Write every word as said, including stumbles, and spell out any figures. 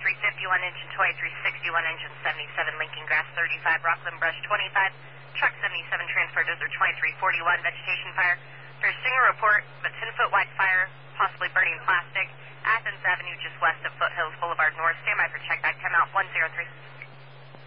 twenty-three fifty-one, engine twenty-three sixty-one, engine seventy-seven, Lincoln Grass thirty-five, Rockland Brush twenty-five, truck seventy-seven, transport dozer twenty-three forty-one, vegetation fire. There's single report, but ten-foot wide fire, possibly burning plastic. Athens Avenue, just west of Foothills Boulevard North. Stand by for check back. Come out one zero three.